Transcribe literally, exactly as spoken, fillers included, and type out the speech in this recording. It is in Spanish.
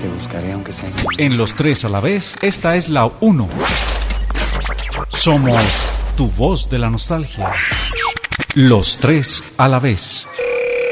Te buscaré aunque sea. En Los Tres a la Vez, esta es la uno. Somos tu voz de la nostalgia. Los Tres a la Vez.